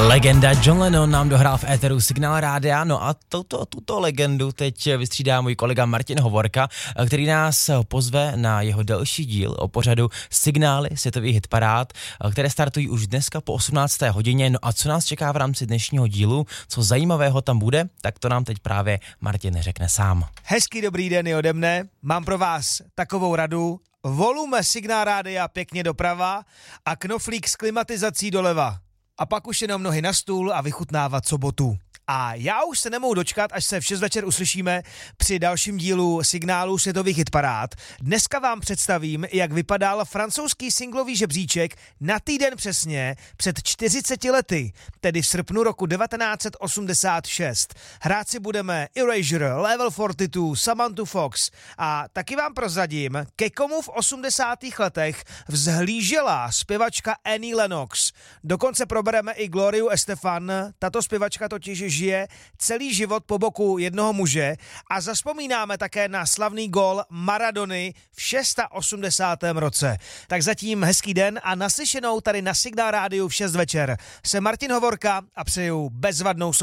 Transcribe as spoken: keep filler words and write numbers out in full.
Legenda John Lennon nám dohrál v éteru Signál rádia, no a tuto, tuto legendu teď vystřídá můj kolega Martin Hovorka, který nás pozve na jeho další díl o pořadu Signály světových hitparád, které startují už dneska po osmnácté hodině. No a co nás čeká v rámci dnešního dílu, co zajímavého tam bude, tak to nám teď právě Martin řekne sám. Hezký dobrý den i ode mne, mám pro vás takovou radu. Volume Signál rádia pěkně doprava a knoflík s klimatizací doleva. A pak už jenom nohy na stůl a vychutnávat sobotu. A já už se nemohu dočkat, až se v šest večer uslyšíme při dalším dílu Signálu světových hitparád. Dneska vám představím, jak vypadal francouzský singlový žebříček na týden přesně před čtyřiceti lety, tedy v srpnu roku devatenáct set osmdesát šest. Hrát si budeme Erasure, Level čtyřicet dva, Samantha Fox a taky vám prozradím, ke komu v osmdesátých letech vzhlížela zpěvačka Annie Lennox. Dokonce probereme i Gloriu Estefan, tato zpěvačka totiž žije celý život po boku jednoho muže a zazpomínáme také na slavný gól Maradony v osmdesátém šestém roce. Tak zatím hezký den a naslyšenou tady na Signál rádiu v šest večer. Jsem Martin Hovorka a přeju bezvadnou